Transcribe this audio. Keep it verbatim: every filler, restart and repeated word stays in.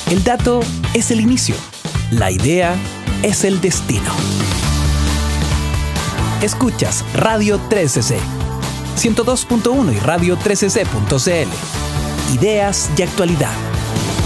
El dato es el inicio. La idea es el destino. Escuchas Radio trece C, ciento dos punto uno y radio trece c punto c l. Ideas y actualidad.